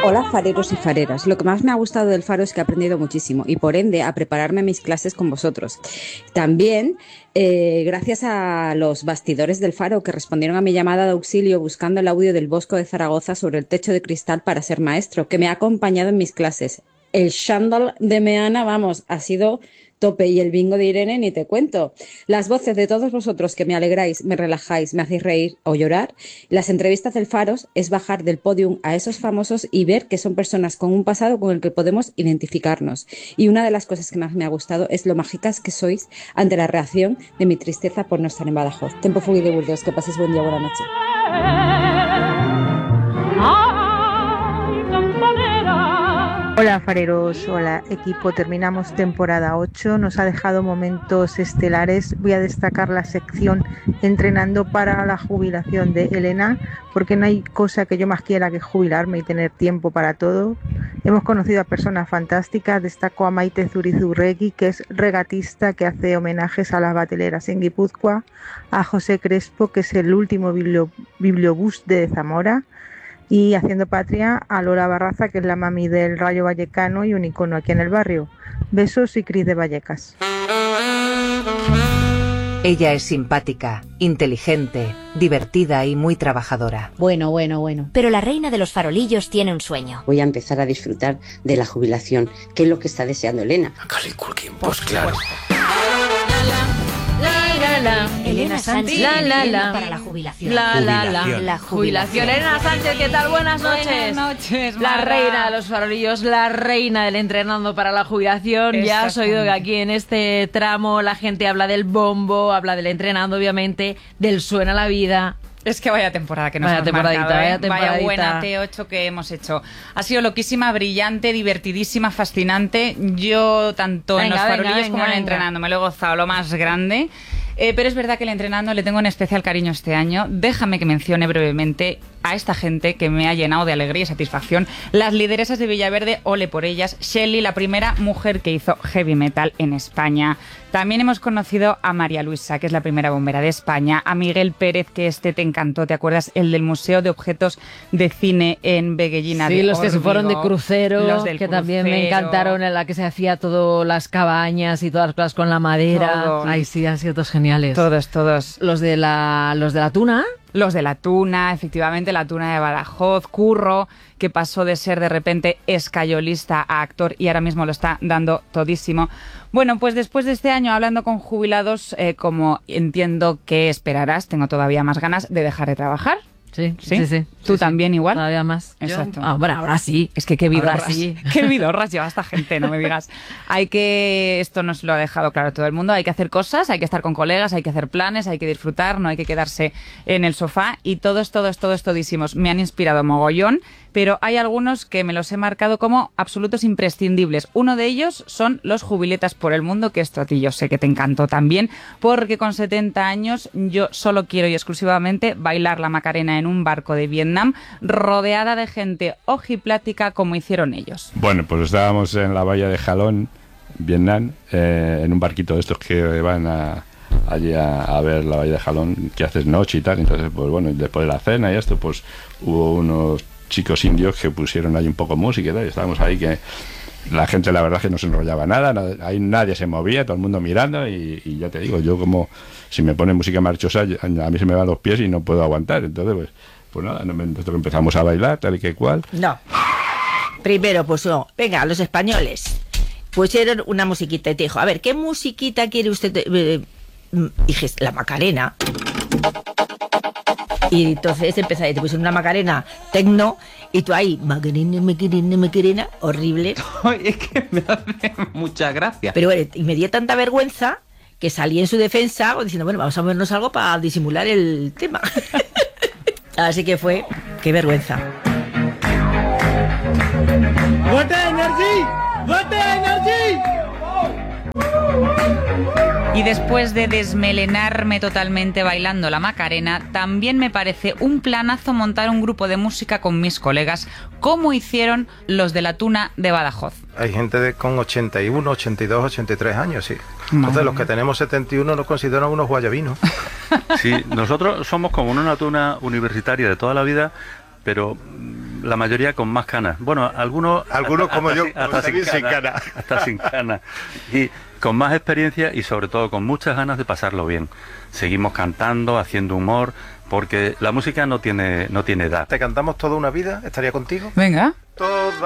Hola fareros y fareras, lo que más me ha gustado del Faro es que he aprendido muchísimo y por ende a prepararme mis clases con vosotros. También gracias a los bastidores del Faro que respondieron a mi llamada de auxilio buscando el audio del Bosco de Zaragoza sobre el techo de cristal para ser maestro, que me ha acompañado en mis clases. El chándal de Meana, vamos, ha sido tope y el bingo de Irene ni te cuento. Las voces de todos vosotros que me alegráis, me relajáis, me hacéis reír o llorar. Las entrevistas del Faros es bajar del podium a esos famosos y ver que son personas con un pasado con el que podemos identificarnos. Y una de las cosas que más me ha gustado es lo mágicas que sois ante la reacción de mi tristeza por no estar en Badajoz. Tempo fugui de Burdeos, que paséis buen día, buena noche. Hola fareros, hola equipo, terminamos temporada 8, nos ha dejado momentos estelares. Voy a destacar la sección entrenando para la jubilación de Elena, porque no hay cosa que yo más quiera que jubilarme y tener tiempo para todo. Hemos conocido a personas fantásticas, destaco a Maite Zurizurregui, que es regatista, que hace homenajes a las bateleras en Guipúzcoa, a José Crespo, que es el último bibliobús de Zamora, y haciendo patria a Lola Barraza, que es la mami del Rayo Vallecano y un icono aquí en el barrio. Besos y Cris de Vallecas. Ella es simpática, inteligente, divertida y muy trabajadora. Bueno. Pero la reina de los farolillos tiene un sueño. Voy a empezar a disfrutar de la jubilación, que es lo que está deseando Elena. Macaulay Culkin, pues claro. Elena Sánchez para la jubilación. La jubilación. Elena Sánchez, ¿qué tal? Buenas noches. Buenas noches, La reina de los farolillos, la reina del entrenando para la jubilación. Ya has oído que aquí en este tramo la gente habla del bombo, habla del entrenando, obviamente, del suena la vida. Es que vaya temporada que nos hemos marcado, vaya buena T8 que hemos hecho. Ha sido loquísima, brillante, divertidísima, fascinante. Yo tanto en los farolillos como en el entrenando me lo he gozado lo más grande. Pero es verdad que el entrenando le tengo un especial cariño este año. Déjame que mencione brevemente a esta gente que me ha llenado de alegría y satisfacción. Las lideresas de Villaverde, ole por ellas. Shelly, la primera mujer que hizo heavy metal en España. También hemos conocido a María Luisa, que es la primera bombera de España. A Miguel Pérez, que te encantó, ¿te acuerdas? El del Museo de Objetos de Cine en Beguellina. Sí, de los que se Órbigo, fueron de crucero, los del que crucero. también me encantaron, en la que se hacía todas las cabañas y todas las cosas con la madera. Todo. Ay, sí, han sido todos geniales. Todos. Los de la tuna. Los de la tuna, efectivamente, la tuna de Badajoz, Curro, que pasó de ser de repente escayolista a actor y ahora mismo lo está dando todísimo. Bueno, pues después de este año hablando con jubilados, como entiendo que esperarás, tengo todavía más ganas de dejar de trabajar. Sí. ¿Tú también igual? Todavía más. Exacto. Ahora sí. Es que qué vidorras, Sí. qué vidorras lleva esta gente, no me digas. Esto nos lo ha dejado claro todo el mundo, hay que hacer cosas, hay que estar con colegas, hay que hacer planes, hay que disfrutar, no hay que quedarse en el sofá y todos todísimos. Me han inspirado mogollón, pero hay algunos que me los he marcado como absolutos imprescindibles. Uno de ellos son los Jubiletas por el Mundo, que esto a ti yo sé que te encantó también, porque con 70 años yo solo quiero y exclusivamente bailar la Macarena en un barco de Vietnam, rodeada de gente ojiplática como hicieron ellos. Bueno, pues estábamos en la bahía de Jalón, Vietnam, en un barquito de estos que van allí a ver la bahía de Jalón, que haces noche y tal. Entonces, pues bueno, después de la cena y esto, pues hubo unos chicos indios que pusieron ahí un poco música y tal, y estábamos ahí que la gente la verdad que no se enrollaba nada, ahí nadie se movía, todo el mundo mirando y ya te digo, yo como si me ponen música marchosa a mí se me van los pies y no puedo aguantar, entonces pues nada, nosotros empezamos a bailar tal y que cual. No, primero pues no, venga, los españoles pusieron una musiquita y te dijo, a ver, ¿qué musiquita quiere usted? Dije, la Macarena. Y entonces empezaste, te pusieron una Macarena tecno y tú ahí, Macarena, horrible. Es que me hace mucha gracia. Pero bueno, y me dio tanta vergüenza que salí en su defensa diciendo, bueno, vamos a movernos algo para disimular el tema. Así que qué vergüenza. ¡Vote Energy! ¡Vote Energy! Y después de desmelenarme totalmente bailando la Macarena, también me parece un planazo montar un grupo de música con mis colegas, como hicieron los de la Tuna de Badajoz. Hay gente con 81, 82, 83 años, sí. Entonces los que tenemos 71 nos consideran unos guayabinos. Sí, nosotros somos como una tuna universitaria de toda la vida, pero la mayoría con más canas. Bueno, algunos como yo, hasta sin canas. Hasta sin canas. Y con más experiencia y sobre todo con muchas ganas de pasarlo bien. Seguimos cantando, haciendo humor, porque la música no tiene edad. ¿Te cantamos toda una vida? ¿Estaría contigo? Venga. Toda